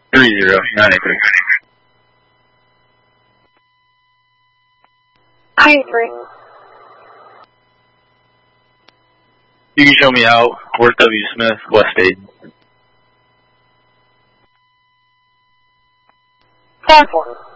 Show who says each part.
Speaker 1: 983.
Speaker 2: Hi, 3.
Speaker 1: You can show me out. Worth W. Smith, West Aid.
Speaker 2: 4-4.